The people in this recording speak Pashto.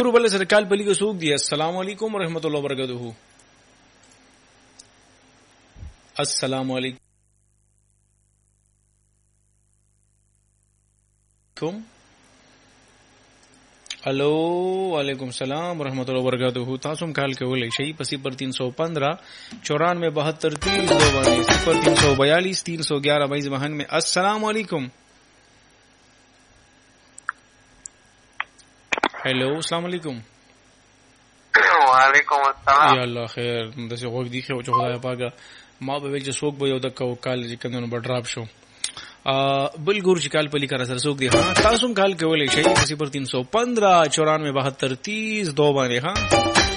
ګورو بل سره کال پلی کو سوق دی. السلام علیکم ورحمۃ اللہ وبرکاتہ. السلام علیکم. الو وعلیکم السلام ورحمۃ اللہ وبرکاتہ. تاسو هم کال کولای شي په 0315 94 72 30 0342 311 22 92. السلام علیکم. हेलो अस्सलाम वालेकुम. وعلیکم السلام. یا الله خیر. داسې غوږ دی خو چې خدای پاکه ما به ویل چې څوک به یو د کال چې کندنو به ډراپ شو. بل ګور چې کال پلی کار سره څوک دی. ها تاسو هم کال کولای شئ 0315 94 72 30 2 باندې. ها